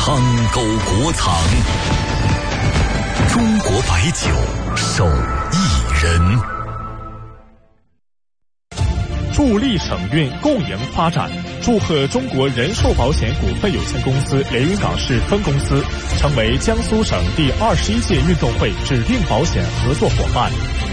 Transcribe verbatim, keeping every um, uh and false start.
康沟国藏，中国白酒手艺人。 助力省运，共赢发展。祝贺中国人寿保险股份有限公司连云港市分公司成为江苏省第二十一届运动会指定保险合作伙伴。